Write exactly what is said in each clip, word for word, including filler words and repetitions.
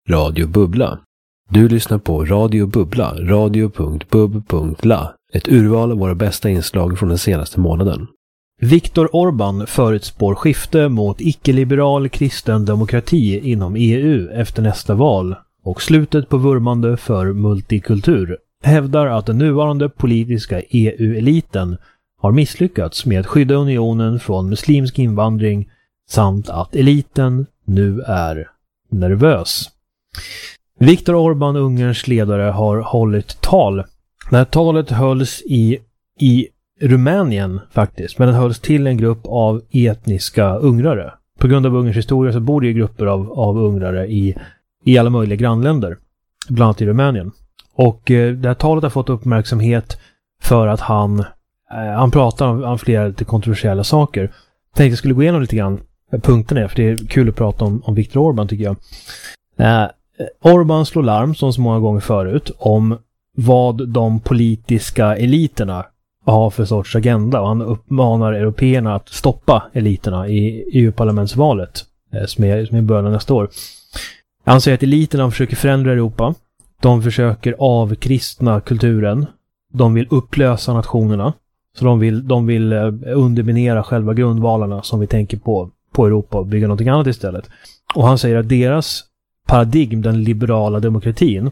Radio Bubbla. Du lyssnar på Radio Bubbla, radio punkt bub punkt la. Ett urval av våra bästa inslag från den senaste månaden. Viktor Orbán förutspår skifte mot icke-liberal kristen demokrati inom E U efter nästa val och slutet på vurmande för multikultur. Hävdar att den nuvarande politiska E U-eliten har misslyckats med att skydda unionen från muslimsk invandring samt att eliten nu är nervös. Viktor Orbán, Ungerns ledare, har hållit tal. Det här talet hölls i, i Rumänien faktiskt, men den hölls till en grupp av etniska ungrare. På grund av Ungerns historia så bor det ju grupper av, av ungrare i, i alla möjliga grannländer, bland annat i Rumänien. Och eh, det här talet har fått uppmärksamhet för att han, eh, han pratar om, om flera lite kontroversiella saker. Jag tänkte att jag skulle gå igenom lite grann punkterna, för det är kul att prata om, om Viktor Orbán tycker jag. Eh, Orbán slår larm, som så många gånger förut, om vad de politiska eliterna har för sorts agenda, och han uppmanar européerna att stoppa eliterna i E U-parlamentsvalet eh, som är, som är början nästa år. Han säger att eliterna försöker förändra Europa, de försöker avkristna kulturen, de vill upplösa nationerna, så de vill, de vill eh, underminera själva grundvalarna som vi tänker på, på Europa och bygga något annat istället. Och han säger att deras paradigm, den liberala demokratin,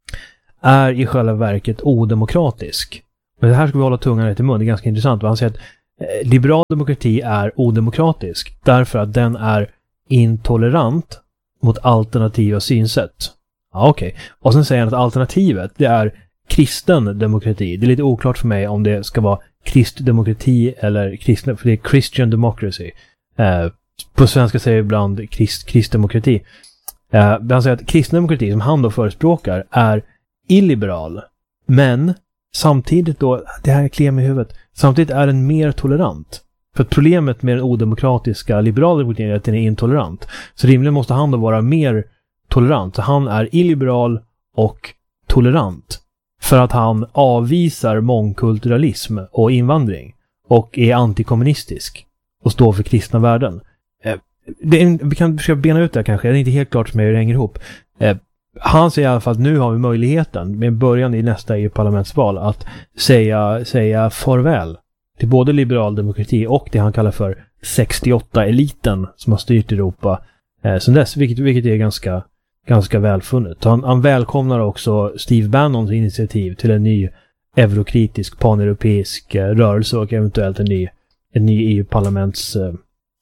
är i själva verket odemokratisk. Men det här ska vi hålla tungan rätt i mun, det är ganska intressant. Han säger att eh, liberal demokrati är odemokratisk därför att den är intolerant mot alternativa synsätt. Ja, okej. Okay. Och sen säger han att alternativet, det är kristen demokrati. Det är lite oklart för mig om det ska vara kristdemokrati eller kristen, för det är Christian democracy. Eh, på svenska säger vi ibland krist, kristdemokrati. Eh, han säger att kristdemokrati som han då förespråkar är illiberal, men samtidigt då, det här är klem i huvudet, samtidigt är den mer tolerant. För problemet med den odemokratiska liberala demokratin är att den är intolerant. Så rimligen måste han då vara mer tolerant. Så han är illiberal och tolerant för att han avvisar mångkulturalism och invandring och är antikommunistisk och står för kristna värden. Eh, det är, vi kan försöka bena ut det här kanske, det är inte helt klart för mig hur det hänger ihop. Eh, Han säger i alla fall att nu har vi möjligheten med början i nästa E U-parlamentsval att säga, säga farväl till både liberal demokrati och det han kallar för sextioåtta-eliten som har styrt Europa eh, sedan dess, vilket, vilket är ganska, ganska välfunnet. Han, han välkomnar också Steve Bannons initiativ till en ny eurokritisk paneuropeisk eh, rörelse och eventuellt en ny, en ny E U-parlamentsgrupp.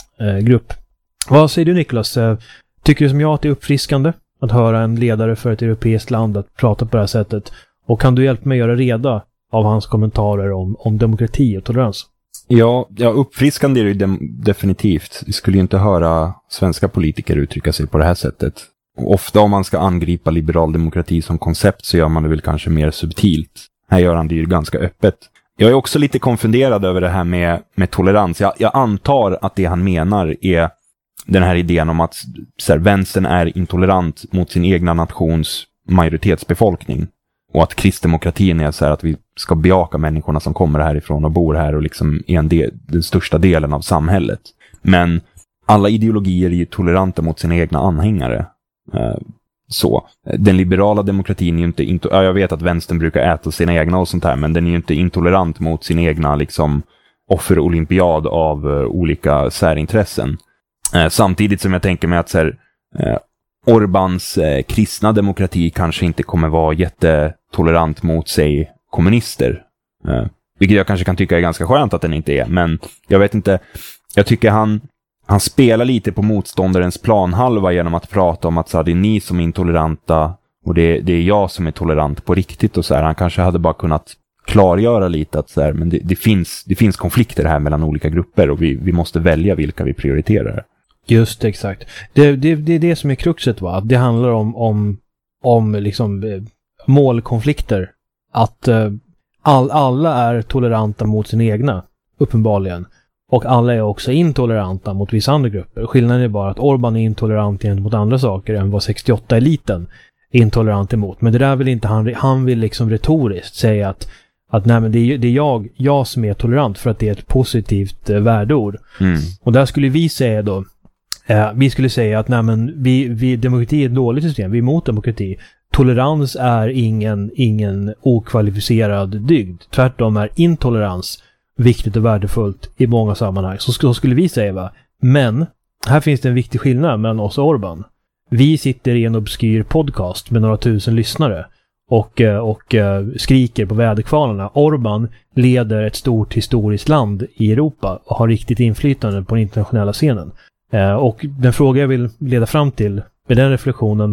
Eh, eh, Vad säger du, Niklas? Eh, tycker du som jag att det är uppfriskande att höra en ledare för ett europeiskt land att prata på det här sättet? Och kan du hjälpa mig göra reda av hans kommentarer om, om demokrati och tolerans? Ja, ja, uppfriskande är det dem- definitivt. Vi skulle ju inte höra svenska politiker uttrycka sig på det här sättet. Och ofta om man ska angripa liberal demokrati som koncept så gör man det väl kanske mer subtilt. Här gör han det ju ganska öppet. Jag är också lite konfunderad över det här med, med tolerans. Jag, jag antar att det han menar är den här idén om att så här, vänstern är intolerant mot sin egna nations majoritetsbefolkning. Och att kristdemokratin är så här att vi ska bejaka människorna som kommer härifrån och bor här och liksom är en del, den största delen av samhället. Men alla ideologier är ju toleranta mot sina egna anhängare. Eh, så. Den liberala demokratin är ju inte, into, ja, jag vet att vänstern brukar äta sina egna och sånt här, men den är ju inte intolerant mot sin egna liksom offerolympiad av uh, olika särintressen. Eh, samtidigt som jag tänker mig att så här, eh, Orbáns eh, kristna demokrati kanske inte kommer vara jättetolerant mot sig kommunister. Eh, vilket jag kanske kan tycka är ganska skönt att den inte är. Men jag vet inte, jag tycker han, han spelar lite på motståndarens planhalva genom att prata om att så här, det är ni som är intoleranta och det, det är jag som är tolerant på riktigt. Och så här. Han kanske hade bara kunnat klargöra lite att så här, men det, det, finns, det finns konflikter här mellan olika grupper och vi, vi måste välja vilka vi prioriterar. Just exakt. Det, det, det är det som är kruxet, va? Det handlar om, om, om liksom, eh, målkonflikter. Att eh, all, alla är toleranta mot sin egna, uppenbarligen. Och alla är också intoleranta mot vissa andra grupper. Skillnaden är bara att Orbán är intolerant gentemot andra saker än vad sextioåtta-eliten är intolerant emot. Men det där vill inte han, han vill liksom retoriskt säga att, att nej, men det är, det är jag, jag som är tolerant för att det är ett positivt eh, värdeord. Mm. Och där skulle vi säga då Eh, vi skulle säga att nej, men vi, vi, demokrati är ett dåligt system, vi är emot demokrati. Tolerans är ingen, ingen okvalificerad dygd. Tvärtom är intolerans viktigt och värdefullt i många sammanhang. Så, så skulle vi säga, va? Men här finns det en viktig skillnad mellan oss och Orbán. Vi sitter i en obskyr podcast med några tusen lyssnare och, och skriker på väderkvarnarna. Orbán leder ett stort historiskt land i Europa och har riktigt inflytande på den internationella scenen. Och den fråga jag vill leda fram till med den reflektionen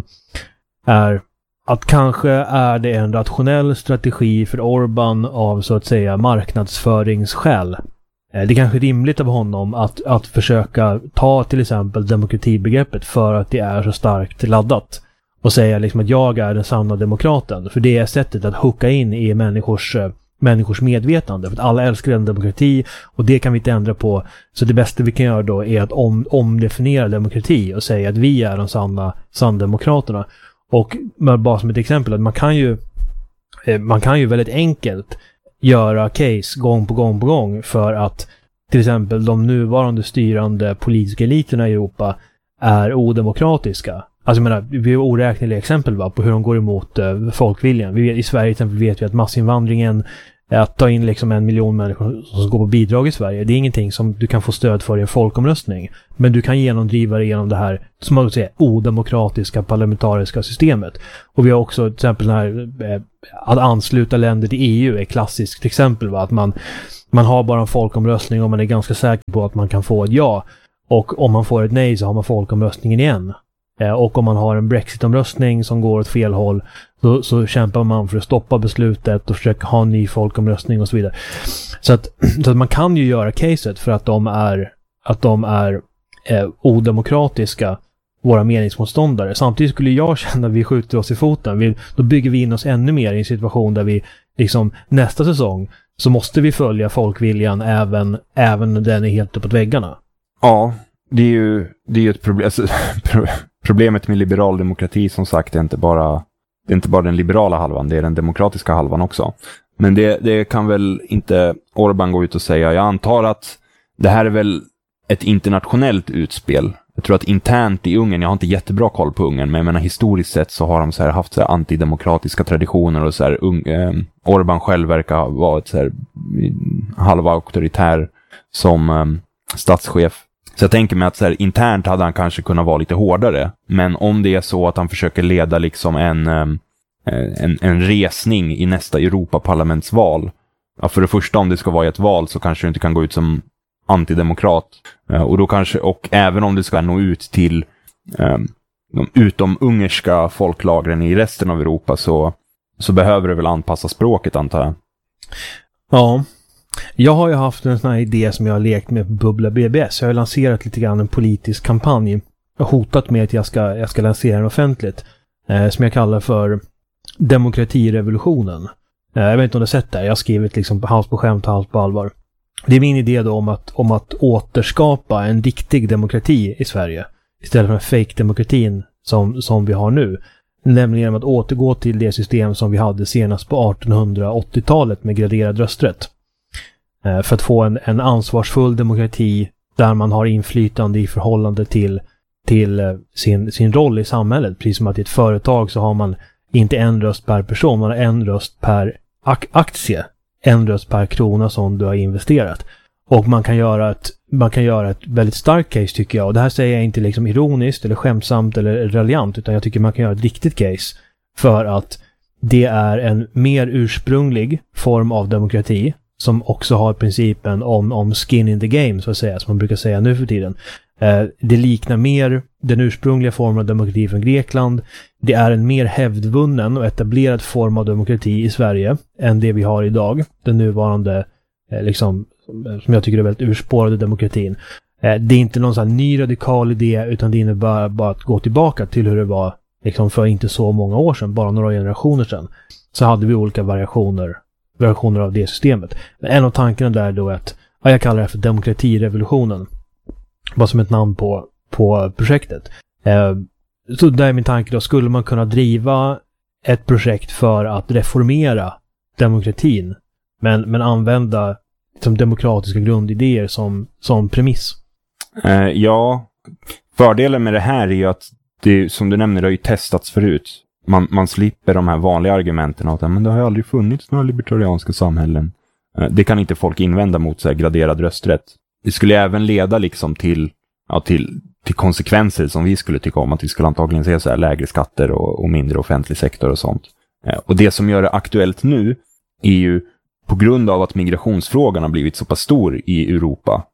är att kanske är det en rationell strategi för Orbán av så att säga marknadsföringsskäl. Det är kanske rimligt av honom att, att försöka ta till exempel demokratibegreppet för att det är så starkt laddat och säga liksom att jag är den sanna demokraten. För det är sättet att hooka in i människors, människors medvetande. För att alla älskar en demokrati och det kan vi inte ändra på. Så det bästa vi kan göra då är att om, omdefiniera demokrati och säga att vi är de sanna, sanna demokraterna. Och bara som ett exempel, att man kan ju man kan ju väldigt enkelt göra case gång på gång på gång för att till exempel de nuvarande styrande politiska eliterna i Europa är odemokratiska. Alltså jag menar, vi har oräkneliga exempel, va, på hur de går emot uh, folkviljan. Vi vet, i Sverige till exempel vet vi att massinvandringen, att ta in liksom en miljon människor som går på bidrag i Sverige, det är ingenting som du kan få stöd för i en folkomröstning. Men du kan genomdriva det genom det här, som man säger, odemokratiska parlamentariska systemet. Och vi har också till exempel den här, eh, att ansluta länder till E U är ett klassiskt exempel, va? Att man, man har bara en folkomröstning och man är ganska säker på att man kan få ett ja. Och om man får ett nej så har man folkomröstningen igen. Eh, och om man har en Brexit-omröstning som går åt fel håll så, så kämpar man för att stoppa beslutet och försöka ha en ny folkomröstning och så vidare. Så att, så att man kan ju göra caset för att de är, att de är eh, odemokratiska, våra meningsmotståndare. Samtidigt skulle jag känna att vi skjuter oss i foten. Vi, då bygger vi in oss ännu mer i en situation där vi liksom nästa säsong så måste vi följa folkviljan även, även när den är helt uppåt väggarna. Ja, det är ju, det är ju ett problem. Alltså, problemet med liberal demokrati som sagt är inte bara, det är inte bara den liberala halvan, det är den demokratiska halvan också. Men det, det kan väl inte Orbán gå ut och säga. Jag antar att det här är väl ett internationellt utspel. Jag tror att internt i Ungern, jag har inte jättebra koll på Ungern, men jag menar historiskt sett så har de så här haft så här antidemokratiska traditioner och så här, um, eh, Orbán själv verkar vara ett så här halva auktoritär som eh, statschef. Så jag tänker mig att så här, internt hade han kanske kunnat vara lite hårdare. Men om det är så att han försöker leda liksom en, en, en resning i nästa Europaparlamentsval. Ja, för det första, om det ska vara ett val så kanske det inte kan gå ut som antidemokrat. Och då kanske, och även om det ska nå ut till um, de utom-ungerska folklagren i resten av Europa så, så behöver det väl anpassa språket, antar jag. Ja. Jag har ju haft en sån här idé som jag har lekt med på Bubbla B B S. Jag har lanserat lite grann en politisk kampanj. Jag har hotat med att jag ska, jag ska lansera den offentligt. Eh, som jag kallar för demokratirevolutionen. Eh, jag vet inte om du har sett det. Jag har skrivit liksom halvt på skämt och halvt på allvar. Det är min idé då om att, om att återskapa en riktig demokrati i Sverige. Istället för fake-demokratin som, som vi har nu. Nämligen att återgå till det system som vi hade senast på artonhundraåttiotalet med graderad rösträtt. För att få en, en ansvarsfull demokrati där man har inflytande i förhållande till, till sin, sin roll i samhället. Precis som att i ett företag så har man inte en röst per person, man har en röst per ak- aktie. En röst per krona som du har investerat. Och man kan göra ett, man kan göra ett väldigt starkt case, tycker jag. Och det här säger jag inte liksom ironiskt eller skämsamt eller raljant, utan jag tycker man kan göra ett riktigt case för att det är en mer ursprunglig form av demokrati som också har principen om, om skin in the game, så att säga, som man brukar säga nu för tiden. Eh, det liknar mer den ursprungliga formen av demokrati från Grekland. Det är en mer hävdvunnen och etablerad form av demokrati i Sverige än det vi har idag. Den nuvarande, eh, liksom, som jag tycker är väldigt urspårade demokratin. Eh, det är inte någon sån här ny radikal idé, utan det innebär bara att gå tillbaka till hur det var liksom för inte så många år sedan, bara några generationer sedan. Så hade vi olika variationer versioner av det systemet. Men en av tankarna där då är att, ja, jag kallar det för demokratirevolutionen. Bara som ett namn på, på projektet. Eh, så där är min tanke då, skulle man kunna driva ett projekt för att reformera demokratin, men, men använda liksom, demokratiska grundidéer som, som premiss? Eh, ja, fördelen med det här är ju att det, som du nämner, det har ju testats förut. Man, man slipper de här vanliga argumenten att men det har ju aldrig funnits några libertarianska samhällen. Det kan inte folk invända mot så här graderad rösträtt. Det skulle även leda liksom till, ja, till, till konsekvenser som vi skulle tycka om. Att vi skulle antagligen se så här lägre skatter och, och mindre offentlig sektor och sånt. Och det som gör det aktuellt nu är ju på grund av att migrationsfrågan har blivit så pass stor i Europa,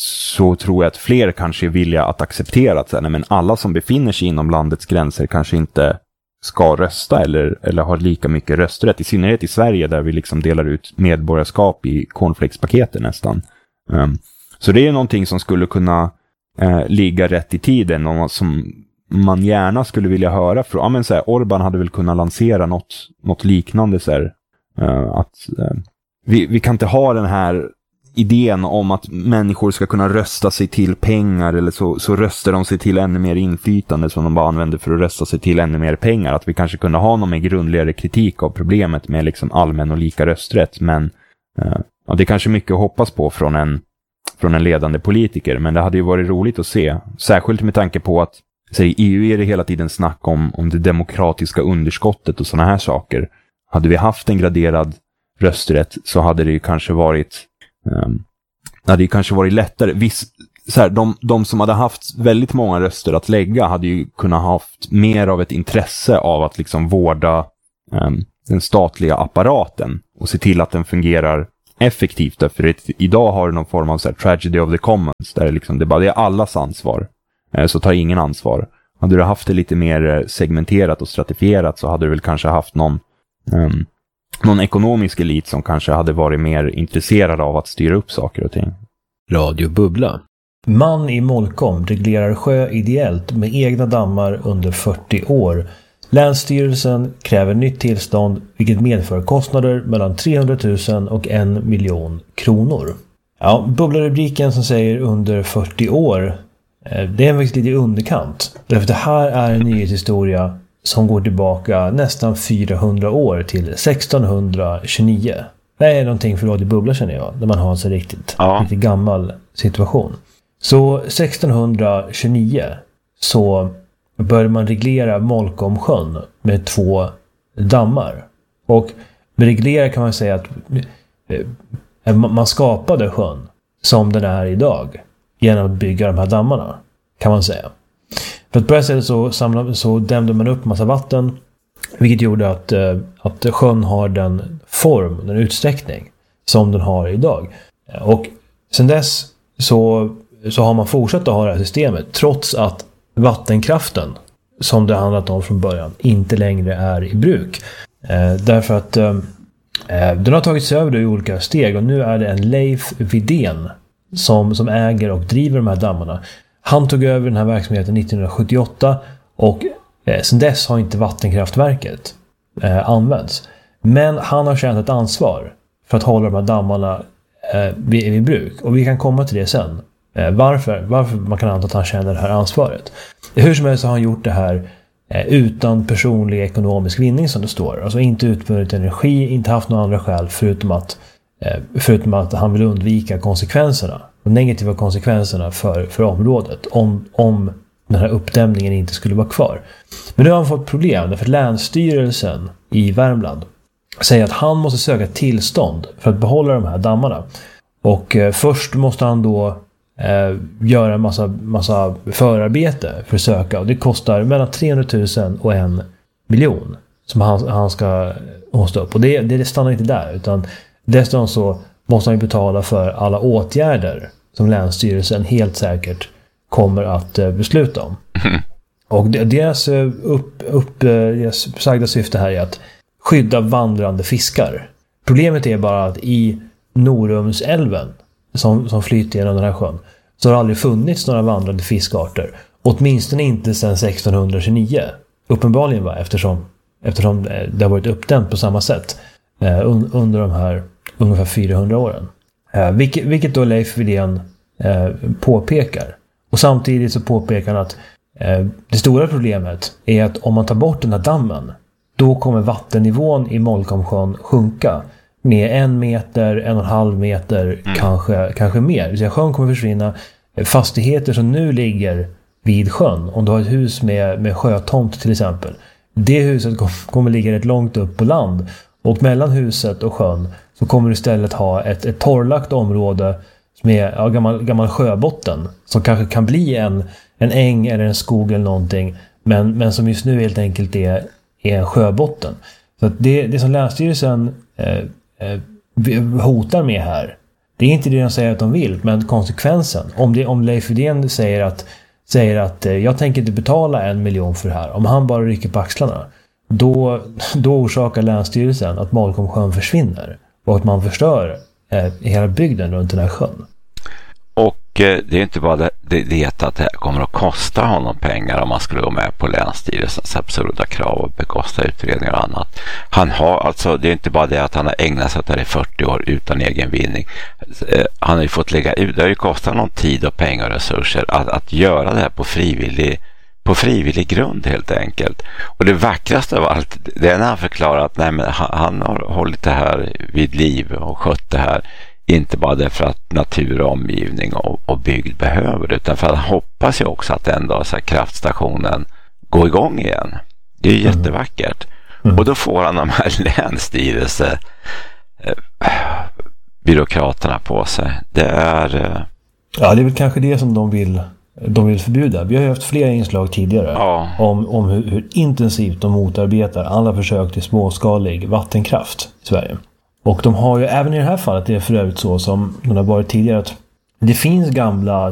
så tror jag att fler kanske är villiga att acceptera att nej, men alla som befinner sig inom landets gränser kanske inte ska rösta eller, eller har lika mycket rösträtt. I synnerhet i Sverige där vi liksom delar ut medborgarskap i cornflakespaketer nästan. Um, så det är någonting som skulle kunna uh, ligga rätt i tiden och som man gärna skulle vilja höra från. Ja, men så här, Orban hade väl kunnat lansera något, något liknande så här, uh, att uh, vi, vi kan inte ha den här idén om att människor ska kunna rösta sig till pengar eller så, så röstar de sig till ännu mer inflytande som de bara använder för att rösta sig till ännu mer pengar. Att vi kanske kunde ha någon mer grundligare kritik av problemet med liksom allmän och lika rösträtt. Men uh, ja, det är kanske mycket att hoppas på från en, från en ledande politiker. Men det hade ju varit roligt att se. Särskilt med tanke på att så i E U är det hela tiden snack om, om det demokratiska underskottet och såna här saker. Hade vi haft en graderad rösträtt så hade det ju kanske varit Um, det hade ju kanske varit lättare. Viss, så här, de, de som hade haft väldigt många röster att lägga hade ju kunnat ha haft mer av ett intresse av att liksom vårda um, den statliga apparaten och se till att den fungerar effektivt. Därför att idag har det någon form av så här, tragedy of the commons där det, liksom, det, bara, det är allas ansvar, uh, så tar ingen ansvar. Hade du haft det lite mer segmenterat och stratifierat så hade du väl kanske haft någon um, någon ekonomisk elit som kanske hade varit mer intresserad av att styra upp saker och ting. Radio Bubbla. Man i Molkom reglerar sjö ideellt med egna dammar under fyrtio år. Länsstyrelsen kräver nytt tillstånd vilket medför kostnader mellan trehundratusen och en miljon kronor. Ja, bubblarubriken som säger under fyrtio år, det är faktiskt lite i underkant. Därför det här är en nyhetshistoria som går tillbaka nästan fyrahundra år till sextonhundratjugonio. Det är någonting för Radio Bubbla känner jag, när man har en så riktigt, ja. riktigt gammal situation. Så sextonhundratjugonio så började man reglera Molkomsjön med två dammar. Och med reglera kan man säga att man skapade sjön som den är idag genom att bygga de här dammarna, kan man säga. För att på det sättet så, samlade, så dämde man upp massa vatten, vilket gjorde att, att sjön har den form, den utsträckning som den har idag. Och sen dess så, så har man fortsatt att ha det här systemet trots att vattenkraften, som det handlat om från början, inte längre är i bruk. Eh, därför att eh, den har tagits över i olika steg och nu är det en Leif Widén som, som äger och driver de här dammarna. Han tog över den här verksamheten nittonhundrasjuttioåtta och eh, sedan dess har inte vattenkraftverket eh, använts. Men han har känt ett ansvar för att hålla de här dammarna eh, vid, vid bruk. Och vi kan komma till det sen. Eh, varför? Varför man kan anta att han känner det här ansvaret. Hur som helst så har han gjort det här eh, utan personlig ekonomisk vinning som det står. Alltså inte utvunnit energi, inte haft några andra skäl förutom att, eh, förutom att han vill undvika konsekvenserna. De negativa konsekvenserna för, för området om, om den här uppdämningen inte skulle vara kvar. Men nu har han fått problem därför att Länsstyrelsen i Värmland säger att han måste söka tillstånd för att behålla de här dammarna. Och eh, först måste han då eh, göra en massa, massa förarbete för att söka. Och det kostar mellan trehundratusen och en miljon som han, han ska hosta upp. Och det, det stannar inte där utan dessutom så måste han betala för alla åtgärder som Länsstyrelsen helt säkert kommer att eh, besluta om. Mm. Och deras, upp, upp, deras sagda syfte här är att skydda vandrande fiskar. Problemet är bara att i Norumsälven som, som flyter genom den här sjön så har det aldrig funnits några vandrande fiskarter. Åtminstone inte sedan sextonhundratjugonio. Uppenbarligen va, eftersom, eftersom det har varit uppdämt på samma sätt eh, un, under de här ungefär fyrahundra åren. Eh, vilket, vilket då Leif Widén eh, påpekar. Och samtidigt så påpekar han att eh, det stora problemet är att om man tar bort den här dammen då kommer vattennivån i Molkomsjön sjunka med en meter, en och en halv meter, mm. kanske, kanske mer. Så sjön kommer försvinna. Fastigheter som nu ligger vid sjön. Om du har ett hus med, med sjötomt till exempel. Det huset kommer ligga rätt långt upp på land. Och mellan huset och sjön så kommer du istället ha ett, ett torrlagt område med ja, gammal, gammal sjöbotten. Som kanske kan bli en, en äng eller en skog eller någonting. Men, men som just nu helt enkelt är, är en sjöbotten. Så att det, det som Länsstyrelsen eh, eh, hotar med här. Det är inte det de säger att de vill. Men konsekvensen. Om, det, om Leif Widén säger att, säger att eh, jag tänker inte betala en miljon för det här. Om han bara rycker på axlarna. Då, då orsakar Länsstyrelsen att Malcolmsjön försvinner. Och att man förstör eh, hela bygden runt den här sjön. Och eh, det är inte bara det, det, det att det kommer att kosta honom pengar om man skulle gå med på Länsstyrelsens absurda krav och bekosta utredningar och annat. Han har alltså, det är inte bara det att han har ägnat sig åt det i fyrtio år utan egen vinning. Eh, han har ju fått lägga ut, det har ju kostat någon tid och pengar och resurser att, att göra det här på frivillig på frivillig grund helt enkelt. Och det vackraste av allt, det är när han förklarar att nej, men han, han har hållit det här vid liv och skött det här. Inte bara därför att natur och omgivning och, och bygd behöver det, utan för att han hoppas ju också att en dag så här kraftstationen går igång igen. Det är ju mm. jättevackert. Mm. Och då får han de här länsstyrelse eh, byråkraterna på sig. Det är... Eh, ja, det är väl kanske det som de vill de vill förbjuda. Vi har ju haft flera inslag tidigare ja. om, om hur, hur intensivt de motarbetar alla försök till småskalig vattenkraft i Sverige. Och de har ju även i det här fallet, det är för övrigt så som de har varit tidigare, att det finns gamla